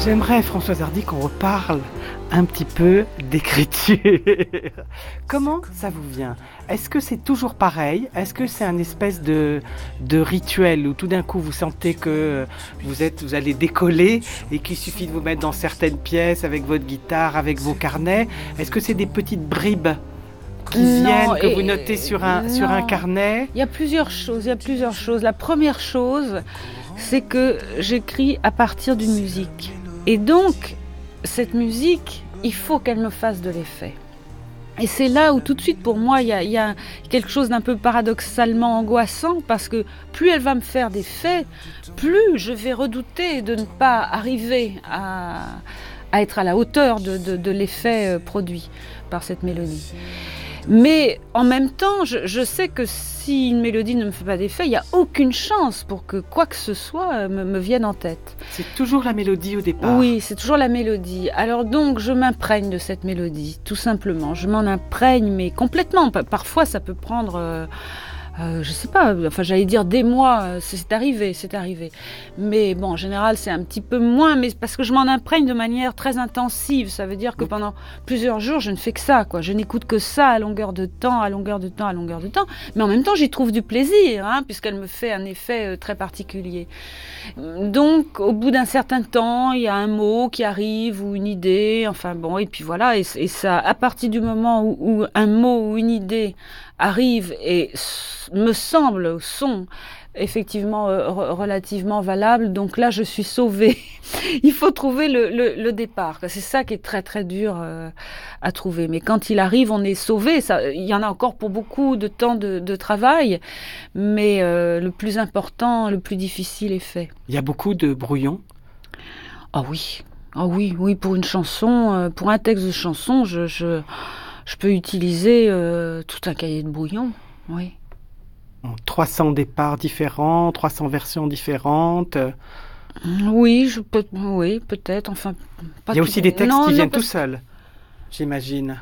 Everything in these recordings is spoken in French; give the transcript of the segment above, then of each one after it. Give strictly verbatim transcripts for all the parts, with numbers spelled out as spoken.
J'aimerais, Françoise Hardy, qu'on reparle un petit peu d'écriture. Comment ça vous vient? Est-ce que c'est toujours pareil? Est-ce que c'est un espèce de, de rituel où tout d'un coup vous sentez que vous, êtes, vous allez décoller et qu'il suffit de vous mettre dans certaines pièces avec votre guitare, avec vos carnets? Est-ce que c'est des petites bribes qui Non, viennent, que et, vous notez sur un, non. sur un carnet? Il y a plusieurs choses, il y a plusieurs choses. La première chose, c'est que j'écris à partir d'une musique. Et donc, cette musique, il faut qu'elle me fasse de l'effet. Et c'est là où tout de suite, pour moi, il y a, il y a quelque chose d'un peu paradoxalement angoissant, parce que plus elle va me faire d'effet, plus je vais redouter de ne pas arriver à, à être à la hauteur de, de, de l'effet produit par cette mélodie. Mais en même temps, je, je sais que si une mélodie ne me fait pas d'effet, il n'y a aucune chance pour que quoi que ce soit me, me vienne en tête. C'est toujours la mélodie au départ? Oui, c'est toujours la mélodie. Alors donc, je m'imprègne de cette mélodie, tout simplement. Je m'en imprègne, mais complètement. Parfois, ça peut prendre... Euh, Euh, je sais pas, enfin j'allais dire des mois, c'est arrivé, c'est arrivé. Mais bon, en général, c'est un petit peu moins, mais parce que je m'en imprègne de manière très intensive. Ça veut dire que pendant plusieurs jours, je ne fais que ça, quoi. Je n'écoute que ça à longueur de temps, à longueur de temps, à longueur de temps. Mais en même temps, j'y trouve du plaisir, hein, puisqu'elle me fait un effet très particulier. Donc, au bout d'un certain temps, il y a un mot qui arrive ou une idée, enfin bon, et puis voilà. Et, et ça, à partir du moment où, où un mot ou une idée arrive et me semble, sont effectivement euh, relativement valables, donc là je suis sauvée. Il faut trouver le, le, le départ, c'est ça qui est très très dur euh, à trouver, mais quand il arrive on est sauvé. Ça, il y en a encore pour beaucoup de temps de, de travail, mais euh, le plus important, le plus difficile est fait. Il y a beaucoup de brouillons? Ah oui, ah oui, oui, pour une chanson, euh, pour un texte de chanson, je, je, je peux utiliser euh, tout un cahier de brouillon, oui. trois cents départs différents, trois cents versions différentes. Oui, je peux, oui, peut-être. Enfin, pas il y a tout... aussi des textes non, qui non, viennent parce... tout seuls, j'imagine.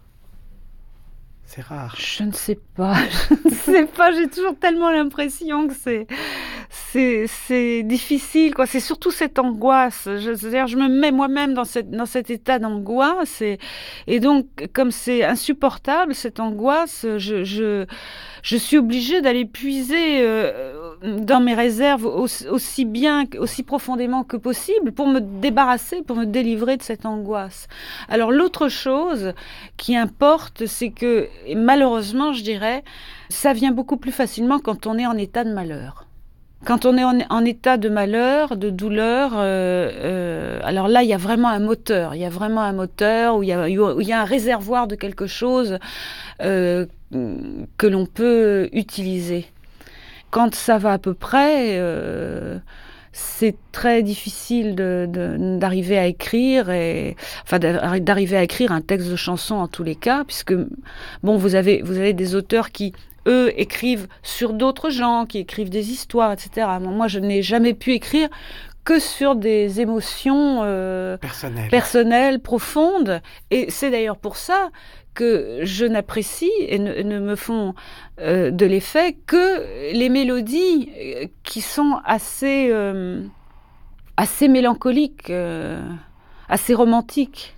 C'est rare. Je ne sais pas. Je ne sais pas. J'ai toujours tellement l'impression que c'est, c'est, c'est difficile, quoi. C'est surtout cette angoisse. Je, c'est-à-dire, je me mets moi-même dans cette, dans cet état d'angoisse, et, et donc, comme c'est insupportable cette angoisse, je, je, je suis obligée d'aller puiser euh, dans mes réserves aussi, aussi bien, aussi profondément que possible pour me débarrasser, pour me délivrer de cette angoisse. Alors, l'autre chose qui importe, c'est que, et malheureusement, je dirais, ça vient beaucoup plus facilement quand on est en état de malheur. Quand on est en, en état de malheur, de douleur, euh, euh, alors là, il y a vraiment un moteur. Il y a vraiment un moteur où il y a, où il y a un réservoir de quelque chose euh, que l'on peut utiliser. Quand ça va à peu près... Euh, c'est très difficile de, de, d'arriver à écrire, et, enfin d'arriver à écrire un texte de chanson en tous les cas, puisque bon, vous avez, vous avez des auteurs qui, eux, écrivent sur d'autres gens, qui écrivent des histoires, et cetera. Moi, je n'ai jamais pu écrire que sur des émotions euh, personnelles. personnelles, profondes, et c'est d'ailleurs pour ça que je n'apprécie et ne, ne me font euh, de l'effet que les mélodies qui sont assez, euh, assez mélancoliques, euh, assez romantiques.